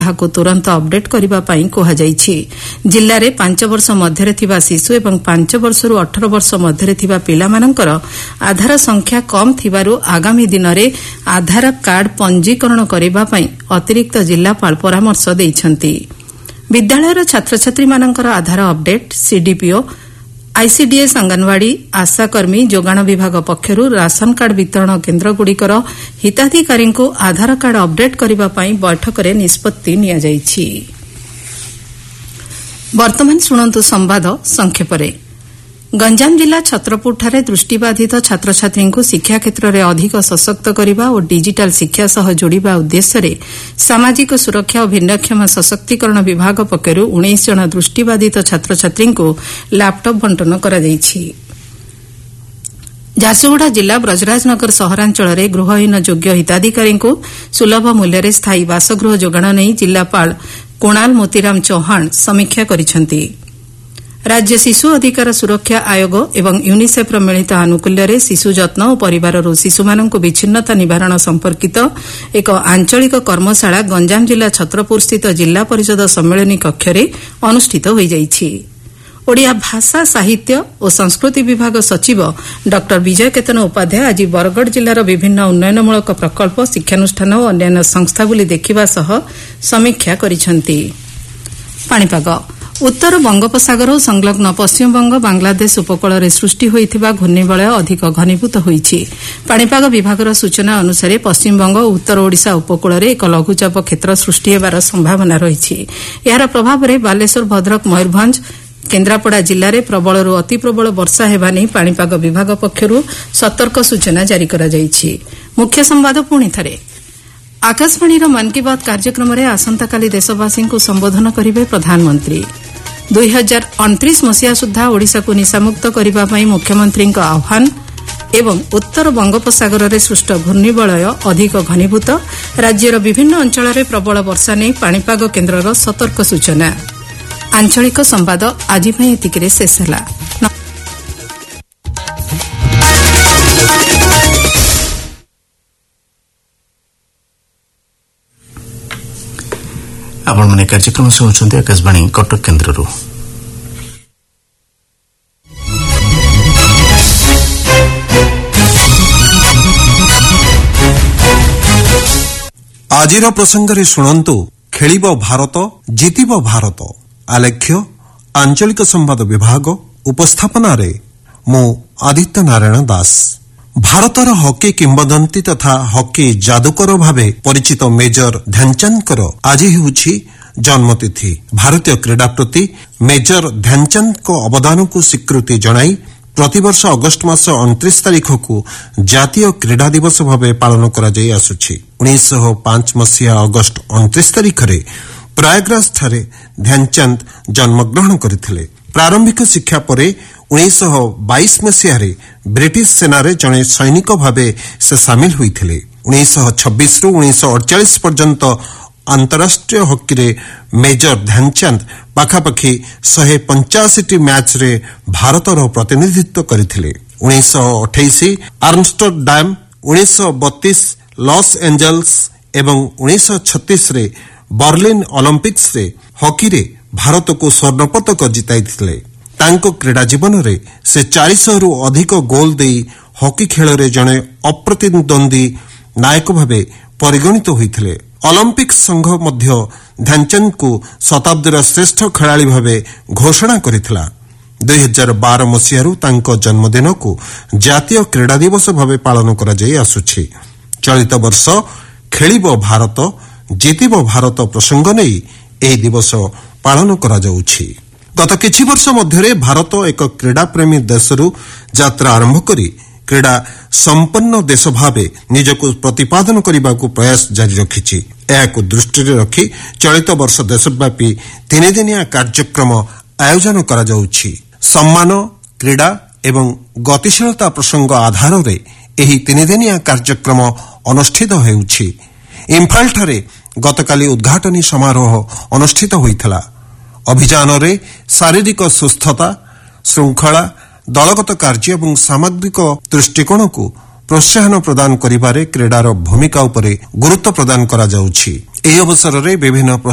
विभाग को तुरंत अपडेट करने कहुଯାଇଛି। जिले में 5 वर्ष मध्य थिबा शिशु एवं 5 वर्षरू 18 वर्ष मध्य थिबा पिलामानंकर आधार संख्या कम थिबारु आगामी दिन में आधार कार्ड पंजीकरण करने अतिरिक्त जिलापाल परामर्श देइछन्ति। विद्यालयर छात्र छात्री मानकर आधार अपडेट सीडीपीओ आईसीडीएस अंगनवाड़ी आशाकर्मी जोगाण विभाग पक्षरू राशन कार्ड वितरण केन्द्रगुड़िकर हिताधिकारी को आधार कार्ड अपडेट करने बैठक में निष्पत्ति निया जाइछि। वर्तमान शुणन्तु संवाद संक्षेपरे। गंजाम जिला छत्रपुरଠାରେ दृष्टिबाधित छात्र छात्री को शिक्षा क्षेत्र में अधिक सशक्त करने और डिजिटाल शिक्षा सह जोड़िबा उद्देश्य सामाजिक सुरक्षा और भिन्नक्षम सशक्तिकरण विभाग पक्षरू 19 जन दृष्टिबाधित छात्र छात्री को लैपटॉप बंटन करा जाइछि। झारसुगुड़ा जिला ब्रजराजनगर सहरांचल में गृहहीन योग्य हिताधिकारी को सुलभ मूल्य स्थायी बासगृह जोगाण नहीं जिलापाल कुणाल मोतीराम चौहान समीक्षा करिसेंति। राज्य शिशु अधिकार सुरक्षा आयोग एवं यूनिसेफ मिलित आनुकूल्य शिशु जत्न और परिवार शिशुमानंकु विच्छिन्नता निवारण संपर्कित एक आंचलिक कर्मशाला गंजाम जिला छत्रपुर स्थित जिला परिषद सम्मेलनी कक्ष में अनुष्ठित हो जाइछि। ओडिया भाषा साहित्य और संस्कृति विभाग सचिव डॉ विजय केतन उपाध्याय आज बरगढ़ जिलार विभिन्न उन्नयनमूलक प्रकल्प शिक्षानुष्ठान और अन्य संस्था बुली देखिबा सह समीक्षा करिसेंति। पाणीपाग उत्तर बंगोपसागर और संलग्न पश्चिमबंग बांग्लादेश उपकूल में सृष्टि होइथिबा घूर्णिबलय अधिक घनीभूत होइछि। पाणीपाग विभागर सूचना अनुसार पश्चिमबंग और उत्तर ओडिशा उपकूल में एक लघुचाप क्षेत्र सृष्टि हेबार संभावना रहिछि। यार प्रभाव में बालेश्वर भद्रक मयूरभंज केन्द्रापड़ा जिले में प्रबलरू अति प्रबल वर्षा हेबा नहीं पाणीपाग विभाग पक्षरू सतर्क सूचना जारी करा जाइछि। मुख्य संवाद पुणी थरे। आकाशवाणी मन की बात कार्यक्रम में आसंताकाली देशवासी को संबोधन करेंगे प्रधानमंत्री। 2029 मसीहा सुधा ओडिशा को निशामुक्त करने मुख्यमंत्री आह्वान एवं उत्तर बंगोपसागर में सृष्ट घूर्णिबलय अधिक घनीभूत राज्यर विभिन्न अंचल में प्रबल वर्षा नहीं पाणीपाग केन्द्रर सतर्क सूचना। आंचलिक संवाद आज एतिके शेष है। आपण माने कार्यक्रम सुनुछन्ते आकाशवाणी कटक केन्द्ररू। आजिर प्रसंगरे शुणन्तु खेलिबो भारत जितिबो भारत आलेख्य आंचलिक संवाद विभाग उपस्थापना रे मु आदित्य नारायण दास। भारतर हॉकी किंबदंती तथा हॉकी जादूकर भावे परिचित मेजर ध्यानचंद आज हेउछि जन्मतिथि। भारतीय क्रीड़ा प्रति मेजर ध्यानचंद को अवदान को स्वीकृति जणाई प्रतिवर्ष अगस्ट मास 29 तारीख को जातीय क्रीड़ा दिवस भावे पालन करा जाई आसुछि। 1905 मसीहा अगस्ट 29 तारीख रे प्रयागराज ठारे ध्यानचंद जन्मग्रहण करथिले। प्रारंभिक शिक्षा परे 1922 मसीह ब्रिटिश सेनारे जड़े सैनिक भावे से सामिल होइथिले। 1926 रु 1948 पर्यंत अंतरराष्ट्रीय हॉकी रे मेजर ध्यानचंद पाखापाखि 185 मैच रे भारतर प्रतिनिधित्व करथिले। 1928 आर्मस्टरडाम, 1932 लॉस एंजल्स एवं 1936 रे बर्लिन ओलंपिक्स रे हॉकी रे भारत को स्वर्ण पदक जिताइथिले। तांको क्रीड़ा जीवन रे से 400 रु अधिक गोल देई हॉकी खेल रे जणे अप्रतिद्वंदी नायक भावे परिगणित होइथिले। ओलंपिक संघ मध्य ध्यानचंद को शताब्दीर श्रेष्ठ खेलाड़ी भावे घोषणा करिथिला। 2012 मसीहारू तांको जन्मदिन को जातीय क्रीड़ा दिवस भावे पालन करा जाई आसुछि। चलित वर्ष खेलिबो भारत जितिबो भारत प्रसंग नहीं एही दिवस पालन करा जाउछि। गत किछि वर्ष मध्यरे भारत एक क्रीड़ा प्रेमी देशरू यात्रा आरंभ करी क्रीड़ा संपन्न देश भावे निजको प्रतिपादन करने को प्रयास जारी रखिछि। एहाको दृष्टि रखी चलित वर्ष देशव्यापी 3 दिनिया कार्यक्रम आयोजन करा जाउछि। सम्मान, क्रीड़ा एवं गतिशीलता प्रसंग आधार रे एही 3 दिनिया कार्यक्रम अनुष्ठित हेउछि। इम्फाल ठारे गतकाली उद्घाटनी समारोह अनुष्ठित होइथला। अभियान रे शारीरिक सुस्थता, श्रृंखला, दलगत कार्य एवं सामग्रिक दृष्टिकोण को प्रोत्साहन प्रदान करिबारे क्रीडार भूमिका उपरे गुरुत्व प्रदान करा जाउछि। एही अवसर रे विभिन्न